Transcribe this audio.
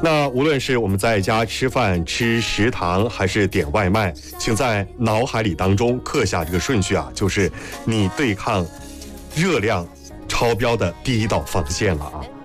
那无论是我们在家吃饭、吃食堂，还是点外卖，请在脑海里当中刻下这个顺序啊，就是你对抗热量超标的第一道防线了啊。